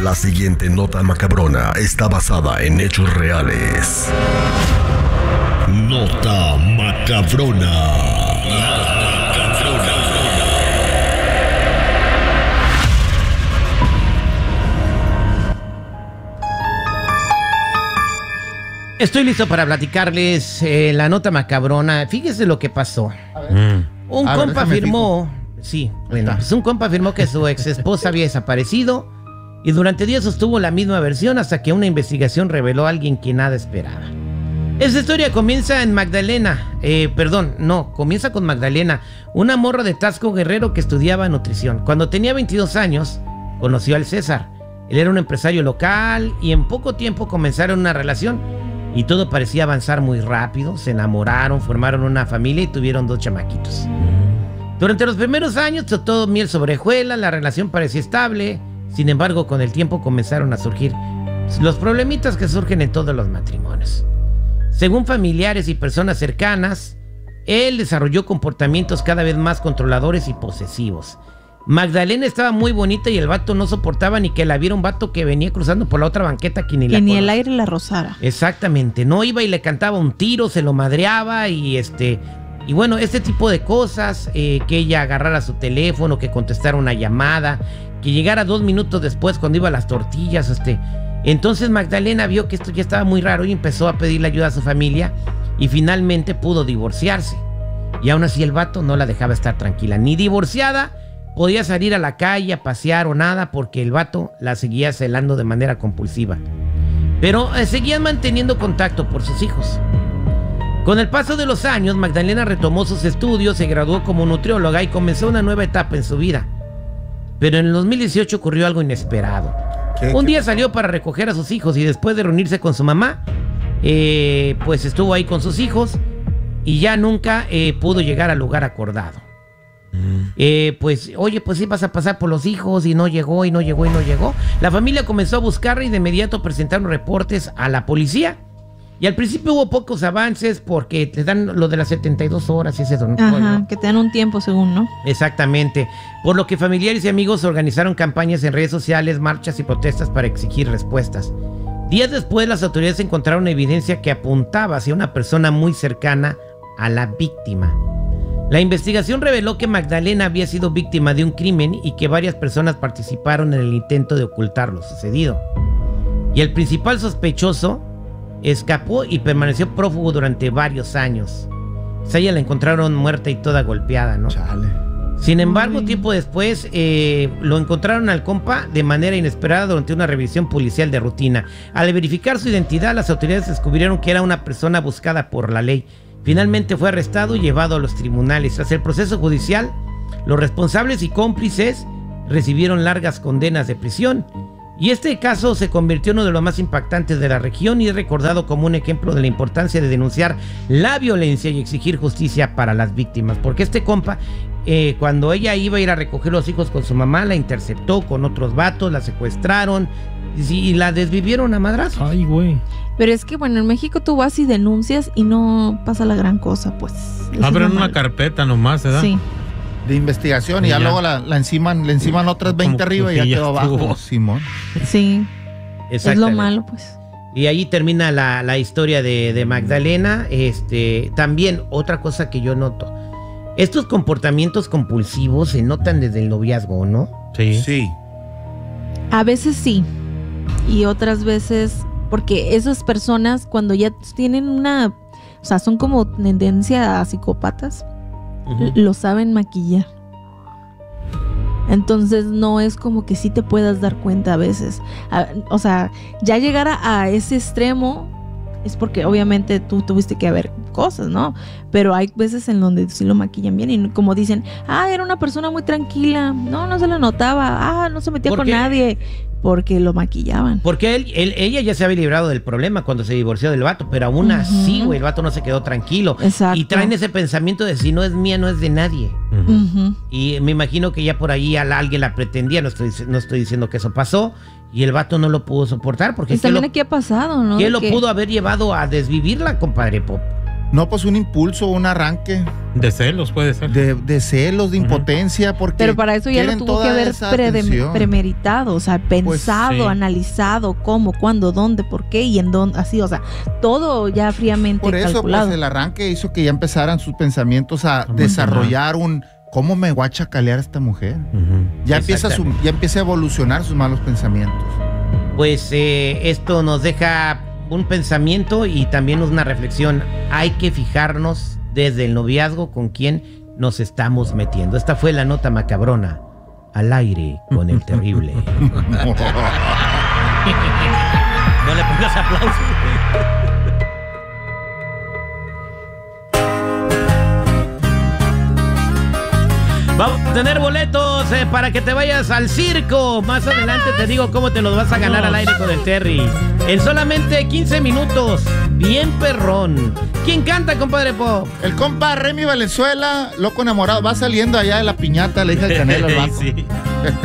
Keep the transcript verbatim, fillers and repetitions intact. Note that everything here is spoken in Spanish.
La siguiente nota macabrona está basada en hechos reales. Nota macabrona. Estoy listo para platicarles eh, la nota macabrona. Fíjese lo que pasó. Mm. Un a compa ver, afirmó, sí, bueno, pues un compa afirmó que su ex esposa había desaparecido y durante días sostuvo la misma versión hasta que una investigación reveló a alguien que nada esperaba. Esta historia comienza en Magdalena, eh, perdón, no, comienza con Magdalena, una morra de Tasco Guerrero que estudiaba nutrición. Cuando tenía veintidós años, conoció al César. Él era un empresario local y en poco tiempo comenzaron una relación. Y todo parecía avanzar muy rápido. Se enamoraron, formaron una familia y tuvieron dos chamaquitos. Durante los primeros años todo miel sobre hojuelas, la relación parecía estable. Sin embargo, con el tiempo comenzaron a surgir los problemitas que surgen en todos los matrimonios. Según familiares y personas cercanas, él desarrolló comportamientos cada vez más controladores y posesivos. Magdalena estaba muy bonita y el vato no soportaba ni que la viera un vato que venía cruzando por la otra banqueta que ni que la ni el aire la rozara. Exactamente, no iba y le cantaba un tiro, se lo madreaba y este y bueno, este tipo de cosas, eh, que ella agarrara su teléfono, que contestara una llamada, que llegara dos minutos después cuando iba a las tortillas, este. Entonces Magdalena vio que esto ya estaba muy raro y empezó a pedirle ayuda a su familia y finalmente pudo divorciarse. Y aún así el vato no la dejaba estar tranquila, ni divorciada. Podía salir a la calle a pasear o nada porque el vato la seguía celando de manera compulsiva. Pero eh, seguían manteniendo contacto por sus hijos. Con el paso de los años, Magdalena retomó sus estudios, se graduó como nutrióloga y comenzó una nueva etapa en su vida. Pero en el dos mil dieciocho ocurrió algo inesperado. ¿Qué, Un qué? día salió para recoger a sus hijos y después de reunirse con su mamá, eh, pues estuvo ahí con sus hijos y ya nunca eh, pudo llegar al lugar acordado. Eh, pues, oye, pues sí vas a pasar por los hijos y no llegó y no llegó y no llegó. La familia comenzó a buscarla y de inmediato presentaron reportes a la policía. Y al principio hubo pocos avances porque te dan lo de las setenta y dos horas y ese don. Ajá, ¿no? Que te dan un tiempo según, ¿no? Exactamente. Por lo que familiares y amigos organizaron campañas en redes sociales, marchas y protestas para exigir respuestas. Días después, las autoridades encontraron evidencia que apuntaba hacia una persona muy cercana a la víctima. La investigación reveló que Magdalena había sido víctima de un crimen y que varias personas participaron en el intento de ocultar lo sucedido. Y el principal sospechoso escapó y permaneció prófugo durante varios años. O sea, ella la encontraron muerta y toda golpeada, ¿no? Chale. Sin embargo, Ay. tiempo después eh, lo encontraron al compa de manera inesperada durante una revisión policial de rutina. Al verificar su identidad, las autoridades descubrieron que era una persona buscada por la ley. Finalmente fue arrestado y llevado a los tribunales. Tras el proceso judicial, los responsables y cómplices recibieron largas condenas de prisión. Y este caso se convirtió en uno de los más impactantes de la región y es recordado como un ejemplo de la importancia de denunciar la violencia y exigir justicia para las víctimas. Porque este compa, eh, cuando ella iba a ir a recoger los hijos con su mamá, la interceptó con otros vatos, la secuestraron y la desvivieron a madrazo. Ay, güey. Pero es que, bueno, en México tú vas y denuncias y no pasa la gran cosa, pues. Abren una carpeta nomás, ¿verdad? Sí. De investigación y, y ya, ya luego la, la enciman, le enciman otras veinte arriba y ya, ya quedó abajo, Simón. Sí. Es lo malo, pues. Y ahí termina la, la historia de, de Magdalena. Este, también otra cosa que yo noto. Estos comportamientos compulsivos se notan desde el noviazgo, ¿no? Sí. Sí. A veces sí. Y otras veces, porque esas personas cuando ya tienen una, o sea, son como tendencia a psicópatas, uh-huh. lo saben maquillar. Entonces no es como que sí te puedas dar cuenta a veces. A, o sea, ya llegar a, a ese extremo es porque obviamente tú tuviste que ver cosas, ¿no? Pero hay veces en donde sí lo maquillan bien y como dicen, ah, era una persona muy tranquila, no, no se lo notaba, ah, no se metía con nadie. Porque lo maquillaban. Porque él, él, ella ya se había librado del problema cuando se divorció del vato, pero aún uh-huh. así, güey, el vato no se quedó tranquilo. Exacto. Y traen ese pensamiento de si no es mía, no es de nadie. Uh-huh. Uh-huh. Y me imagino que ya por ahí a la, alguien la pretendía, no estoy, no estoy diciendo que eso pasó, y el vato no lo pudo soportar. Porque pues también lo, aquí ha pasado, ¿no? ¿Qué lo que... pudo haber llevado a desvivirla, compadre Pop? No, pues un impulso, un arranque. De celos puede ser. De, de celos, de impotencia, uh-huh. porque pero para eso ya lo tuvo que haber pre- premeditado, o sea, pensado, pues, sí. analizado cómo, cuándo, dónde, por qué y en dónde, así, o sea, todo ya fríamente Por eso, calculado. Pues el arranque hizo que ya empezaran sus pensamientos a ¿Cómo desarrollar un ¿cómo me voy a chacalear a esta mujer? Uh-huh. Ya empieza su, ya empieza a evolucionar sus malos pensamientos. Pues eh, esto nos deja un pensamiento y también una reflexión. Hay que fijarnos desde el noviazgo con quién nos estamos metiendo. Esta fue la nota macabrona al aire con el terrible. No le pongas aplausos. Vamos a tener boletos eh, para que te vayas al circo. Más adelante te digo cómo te los vas a ganar al aire con el Terry. En solamente quince minutos. Bien perrón. ¿Quién canta, compadre Po? El compa Remy Valenzuela, loco enamorado. Va saliendo allá de la piñata, le dije al Canelo al banco. Sí.